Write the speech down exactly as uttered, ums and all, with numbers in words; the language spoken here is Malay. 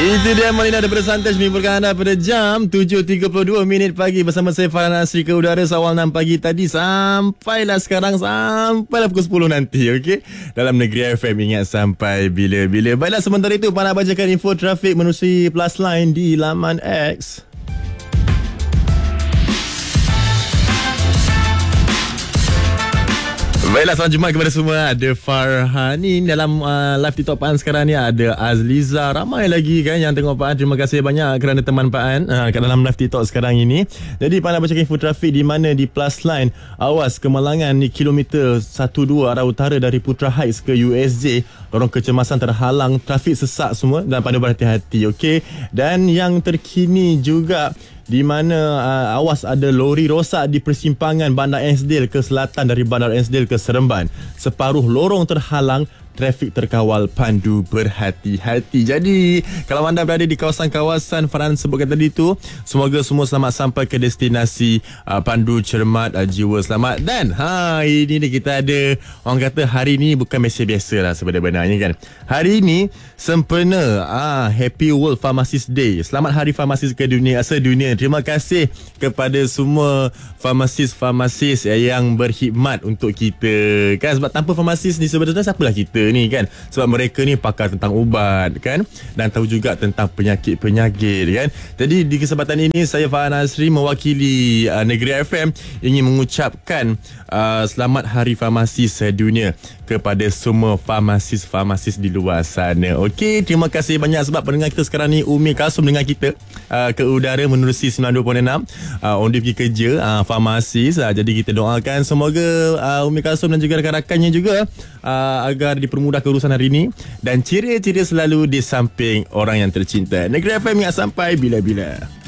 Itu dia Malina daripada Santaj menghiburkan anda pada jam tujuh tiga puluh dua minit pagi bersama saya Farhan Asri ke udara seawal enam pagi tadi sampailah sekarang sampailah pukul sepuluh nanti, okey? Dalam Negeri F M, ingat sampai bila-bila. Baiklah, sementara itu Farhan bacakan info trafik menerusi Plus Line di laman X. Baiklah, selamat Jumaat kepada semua. Ada Farhan ni dalam uh, live TikTok Paan sekarang ni. Ada Azliza. Ramai lagi kan yang tengok Paan. Terima kasih banyak kerana teman Paan uh, kat dalam live TikTok sekarang ini. Jadi Paan nak bacakan info trafik di mana di Plus Line. Awas kemalangan di kilometer satu dua arah utara dari Putra Heights ke U S J. Lorong kecemasan terhalang, trafik sesak semua dan pada berhati-hati, okey. Dan yang terkini juga di mana uh, awas ada lori rosak di persimpangan Bandar Ensdale ke selatan dari Bandar Ensdale ke Seremban. Separuh lorong terhalang, trafik terkawal, pandu berhati-hati. Jadi kalau anda berada di kawasan-kawasan Farhan sebutkan tadi tu, semoga semua selamat sampai ke destinasi, uh, pandu cermat, uh, jiwa selamat. Dan ha ini ni kita ada, orang kata hari ni bukan biasa-biasa lah sebenarnya kan. Hari ni sempena ah Happy World Pharmacist Day. Selamat Hari Farmasis ke dunia, sedunia. Terima kasih kepada semua farmasis-farmasis yang berkhidmat untuk kita kan. Sebab tanpa farmasis ni sebenarnya siapalah kita ni kan. Sebab mereka ni pakar tentang ubat kan, dan tahu juga tentang penyakit-penyakit kan. Jadi di kesempatan ini saya Farhan Asri mewakili uh, Negeri F M ingin mengucapkan uh, selamat Hari Farmasis Dunia kepada semua farmasis-farmasis di luar sana. Okey, terima kasih banyak sebab pendengar kita sekarang ni Umi Kasum dengan kita uh, ke udara menerusi sembilan dua enam uh, on dia pergi kerja uh, farmasis. Uh, jadi kita doakan semoga uh, Umi Kasum dan juga rakan-rakannya juga uh, agar dipermudahkan urusan hari ini dan ceria-ceria selalu di samping orang yang tercinta. Negeri F M ingat sampai bila-bila.